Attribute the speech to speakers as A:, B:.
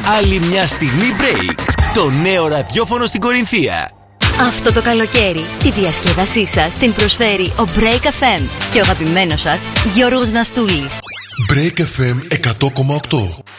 A: Άλλη μια στιγμή break. Το νέο ραδιόφωνο στην Κορινθία.
B: Αυτό το καλοκαίρι τη διασκέδασή σας την προσφέρει ο Break FM και ο αγαπημένος σας Γιώργος Ναστούλης.
C: Break FM 100,8.